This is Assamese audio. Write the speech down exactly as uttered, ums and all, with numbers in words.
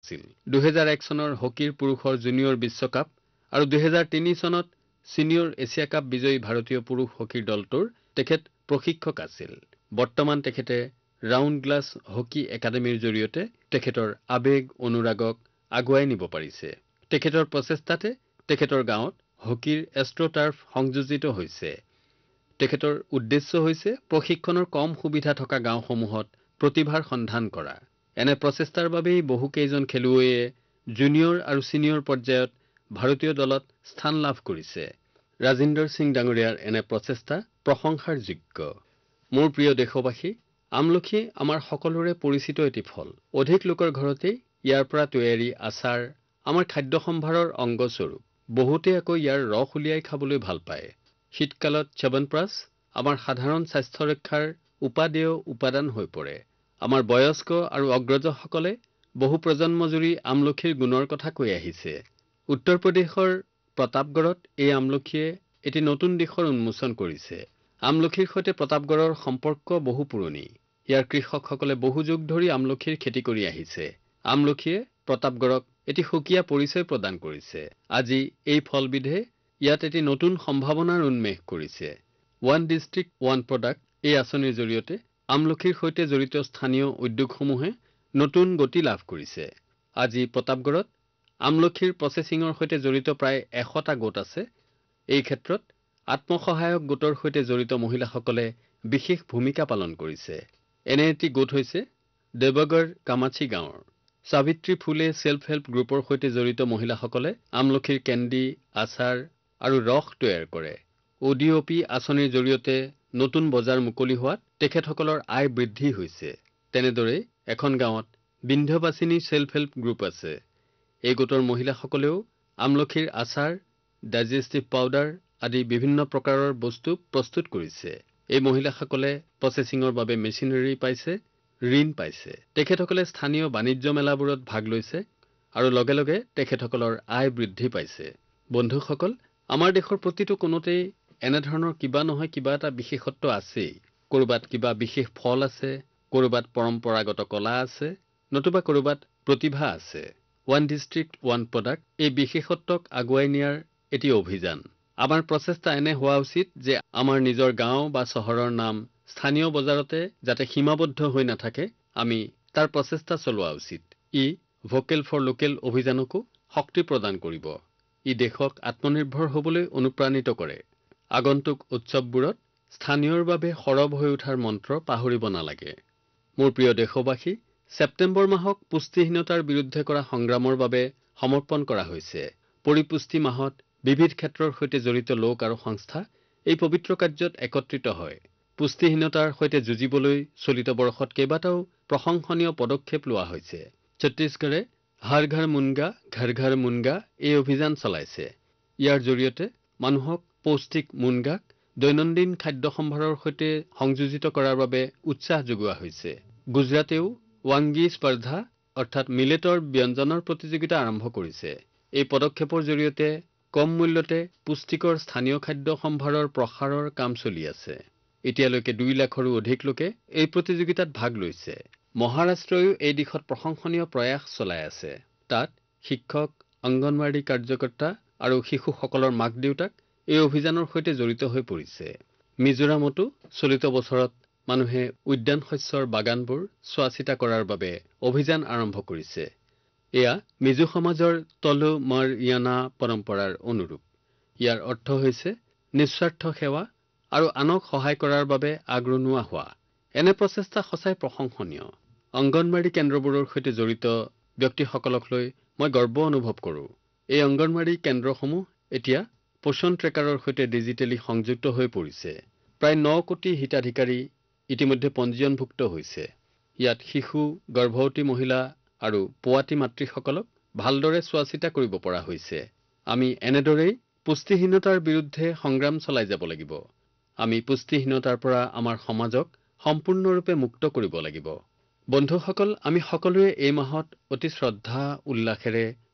আছিল। দুই হাজাৰ এক চনৰ হকীৰ পুৰুষৰ জুনিয়ৰ বিশ্বকাপ আৰু দুই হাজাৰ তিনি চনত সিনিয়ৰ এছিয়া কাপ বিজয়ী ভাৰতীয় পুৰুষ হকীৰ দলটোৰ তেখেত প্ৰশিক্ষক আছিল। বৰ্তমান তেখেতে ৰাউণ্ড গ্লাছ হকী একাডেমীৰ জৰিয়তে তেখেতৰ আবেগ অনুৰাগক আগুৱাই নিব পাৰিছে। তেখেতৰ প্ৰচেষ্টাতে তেখেতৰ গাঁৱত হকীৰ এষ্ট্ৰোটাৰ্ফ সংযোজিত হৈছে। তেখেতৰ উদ্দেশ্য হৈছে প্ৰশিক্ষণৰ কম সুবিধা থকা গাঁওসমূহত প্ৰতিভাৰ সন্ধান কৰা। এনে প্ৰচেষ্টাৰ বাবেই বহু কেইজন খেলুৱৈয়ে জুনিয়ৰ আৰু সিনিয়ৰ পৰ্যায়ত ভাৰতীয় দলত স্থান লাভ কৰিছে। ৰাজিন্দৰ সিং ডাঙৰীয়াৰ এনে প্ৰচেষ্টা প্ৰশংসাৰ যোগ্য। মোৰ প্ৰিয় দেশবাসী, আমলখি আমাৰ সকলোৰে পৰিচিত এটি ফল। অধিক লোকৰ ঘৰতেই ইয়াৰ পৰা তৈয়াৰী আচাৰ আমাৰ খাদ্য সম্ভাৰৰ অংগস্বৰূপ। বহুতে আকৌ ইয়াৰ ৰস উলিয়াই খাবলৈ ভাল পায়। শীতকালত চ্যৱনপ্ৰাচ আমাৰ সাধাৰণ স্বাস্থ্য ৰক্ষাৰ উপাদেয় উপাদান হৈ পৰে। আমাৰ বয়স্ক আৰু অগ্ৰজসকলে বহু প্ৰজন্ম জুৰি আমলখিৰ গুণৰ কথা কৈ আহিছে। উত্তৰ প্ৰদেশৰ প্ৰতাপগড়ত এই আমলখিয়ে এটি নতুন দিশৰ উন্মোচন কৰিছে। আমলখিৰ সৈতে প্ৰতাপগড়ৰ সম্পৰ্ক বহু পুৰণি। ইয়াৰ কৃষকসকলে বহু যুগ ধৰি আমলখিৰ খেতি কৰি আহিছে। আমলখিয়ে প্ৰতাপগড়ক এটি সুকীয়া পৰিচয় প্ৰদান কৰিছে। আজি এই ফলবিধে ইয়াত এটি নতুন সম্ভাৱনাৰ উন্মেষ কৰিছে। ওৱান ডিষ্ট্ৰিক্ট ওৱান প্ৰডাক্ট এই আঁচনিৰ জৰিয়তে আমলখিৰ সৈতে জড়িত স্থানীয় উদ্যোগসমূহে নতুন গতি লাভ কৰিছে। আজি প্ৰতাপগড়ত আমলখিৰ প্ৰচেছিঙৰ সৈতে জড়িত প্ৰায় এশটা গোট আছে। এই ক্ষেত্ৰত আত্মসহায়ক গোটৰ সৈতে জড়িত মহিলাসকলে বিশেষ ভূমিকা পালন কৰিছে। এনে এটি গোট হৈছে দেৱগড় কামাচি গাঁৱৰ। সাবিত্ৰী ফুলে সেল্ফ হেল্প গ্ৰুপৰ সৈতে জড়িত মহিলাসকলে আমলখিৰ কেণ্ডি, আচাৰ আৰু ৰস তৈয়াৰ কৰে। অ' ডি অ' পি আঁচনিৰ জৰিয়তে নতুন বজাৰ মুকলি হোৱাত তেখেতসকলৰ আয় বৃদ্ধি হৈছে। তেনেদৰে এখন গাঁৱত বিন্ধ্যবাসিনী সেল্ফ হেল্প গ্ৰুপ আছে। এই গোটৰ মহিলাসকলেও আমলখিৰ আচাৰ, ডাইজেষ্টিভ পাউডাৰ আদি বিভিন্ন প্ৰকাৰৰ বস্তু প্ৰস্তুত কৰিছে। এই মহিলাসকলে প্ৰচেছিঙৰ বাবে মেচিনাৰী পাইছে, ঋণ পাইছে। তেখেতসকলে স্থানীয় বাণিজ্য মেলাবোৰত ভাগ লৈছে আৰু লগে লগে তেখেতসকলৰ আয় বৃদ্ধি পাইছে। বন্ধুসকল, আমাৰ দেশৰ প্ৰতিটো কোণতেই এনেধৰণৰ কিবা নহয় কিবা এটা বিশেষত্ব আছেই। কৰবাত কিবা বিশেষ ফল আছে, কৰবাত পৰম্পৰাগত কলা আছে, নতুবা কৰবাত প্ৰতিভা আছে। ওৱান ডিষ্ট্ৰিক্ট ওৱান প্ৰডাক্ট এই বিশেষত্বক আগুৱাই নিয়াৰ এটি অভিযান। আমাৰ প্ৰচেষ্টা এনে হোৱা উচিত যে আমাৰ নিজৰ গাঁও বা চহৰৰ নাম স্থানীয় বজাৰতে যাতে সীমাবদ্ধ হৈ নাথাকে, আমি তাৰ প্ৰচেষ্টা চলোৱা উচিত। ই ভোকেল ফৰ লোকেল অভিযানকো শক্তি প্ৰদান কৰিব। ই দেশক আত্মনিৰ্ভৰ হ'বলৈ অনুপ্ৰাণিত কৰে। আগন্তুক উৎসৱবোৰত স্থানীয়ৰ বাবে সৰব হৈ উঠাৰ মন্ত্ৰ পাহৰিব নালাগে। মোৰ প্ৰিয় দেশবাসী, ছেপ্টেম্বৰ মাহক পুষ্টিহীনতাৰ বিৰুদ্ধে কৰা সংগ্ৰামৰ বাবে সমৰ্পণ কৰা হৈছে। পৰিপুষ্টি মাহত বিবিধ ক্ষেত্ৰৰ সৈতে জড়িত লোক আৰু সংস্থা এই পবিত্ৰ কাৰ্যত একত্ৰিত হয়। পুষ্টিহীনতাৰ সৈতে যুঁজিবলৈ চলিত বৰ্ষত কেইবাটাও প্ৰশংসনীয় পদক্ষেপ লোৱা হৈছে। ছত্তীশগড়ে হৰ ঘৰ মুনগা ঘৰ ঘৰ মুনগা এই অভিযান চলাইছে। ইয়াৰ জৰিয়তে মানুহক পৌষ্টিক মুনগাক দৈনন্দিন খাদ্য সম্ভাৰৰ সৈতে সংযোজিত কৰাৰ বাবে উৎসাহ যোগোৱা হৈছে। গুজৰাটেও ৱাংগী স্পৰ্ধা অৰ্থাৎ মিলেটৰ ব্যঞ্জনৰ প্ৰতিযোগিতা আৰম্ভ কৰিছে। এই পদক্ষেপৰ জৰিয়তে কম মূল্যতে পুষ্টিকৰ স্থানীয় খাদ্য সম্ভাৰৰ প্ৰসাৰৰ কাম চলি আছে। এতিয়ালৈকে দুই লাখৰো অধিক লোকে এই প্ৰতিযোগিতাত ভাগ লৈছে। মহাৰাষ্ট্ৰইও এই দিশত প্ৰশংসনীয় প্ৰয়াস চলাই আছে। তাত শিক্ষক, অংগনৱাড়ী কাৰ্যকৰ্তা আৰু শিশুসকলৰ মাক দেউতাক এই অভিযানৰ সৈতে জড়িত হৈ পৰিছে। মিজোৰামতো চলিত বছৰত মানুহে উদ্যান শস্যৰ বাগানবোৰ চোৱা চিতা কৰাৰ বাবে অভিযান আৰম্ভ কৰিছে। এয়া মিজো সমাজৰ তলুমৰ ইয়ানা পৰম্পৰাৰ অনুৰূপ। ইয়াৰ অৰ্থ হৈছে নিস্বাৰ্থ সেৱা আৰু আনক সহায় কৰাৰ বাবে আগৰণুৱা হোৱা। এনে প্ৰচেষ্টা সঁচাই প্ৰশংসনীয়। অংগনৱাড়ী কেন্দ্ৰবোৰৰ সৈতে জড়িত ব্যক্তিসকলক লৈ মই গৰ্ব অনুভৱ কৰোঁ। এই অংগনৱাড়ী কেন্দ্ৰসমূহ এতিয়া পোষণ ট্ৰেকাৰৰ সৈতে ডিজিটেলি সংযুক্ত হৈ পৰিছে। প্ৰায় ন কোটি হিতাধিকাৰী ইতিমধ্যে পঞ্জীয়নভুক্ত হৈছে। ইয়াত শিশু, গৰ্ভৱতী মহিলা আৰু পোৱাতী মাতৃসকলক ভালদৰে চোৱা চিতা কৰিব পৰা হৈছে। আমি এনেদৰেই পুষ্টিহীনতাৰ বিৰুদ্ধে সংগ্ৰাম চলাই যাব লাগিব। আমি পুষ্টিহীনতাৰ পৰা আমাৰ সমাজক সম্পূৰ্ণৰূপে মুক্ত কৰিব লাগিব। বন্ধুসকল, আমি সকলোৱে এই মাহত অতি শ্ৰদ্ধা উল্লাসেৰে